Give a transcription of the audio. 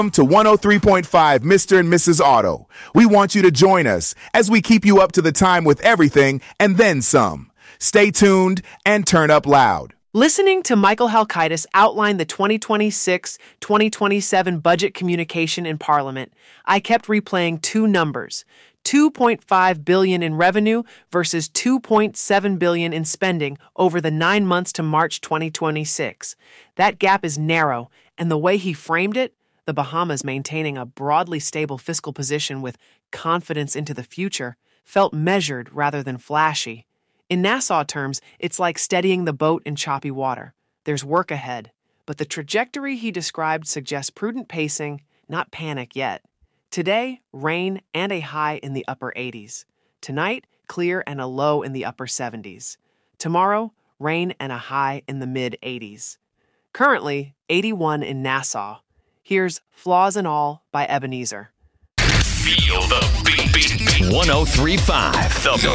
Welcome to 103.5 Mr. and Mrs. Auto. We want you to join us as we keep you up to the time with everything and then some. Stay tuned and turn up loud. Listening to Michael Halkitis outline the 2026-2027 budget communication in Parliament, I kept replaying two numbers, $2.5 billion in revenue versus $2.7 billion in spending over the 9 months to March 2026. That gap is narrow, and the way he framed it, the Bahamas maintaining a broadly stable fiscal position with confidence into the future, felt measured rather than flashy. In Nassau terms, it's like steadying the boat in choppy water. There's work ahead, but the trajectory he described suggests prudent pacing, not panic yet. Today, rain and a high in the upper 80s. Tonight, clear and a low in the upper 70s. Tomorrow, rain and a high in the mid-80s. Currently, 81 in Nassau. Here's Flaws and All by Ebenezer. Feel the beat. 103.5 The